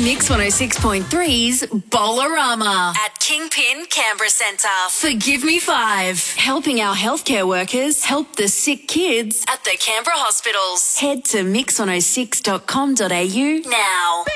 Mix 106.3's Bolarama at Kingpin Canberra Centre. Forgive Me 5. Helping our healthcare workers help the sick kids at the Canberra hospitals. Head to mix106.com.au now.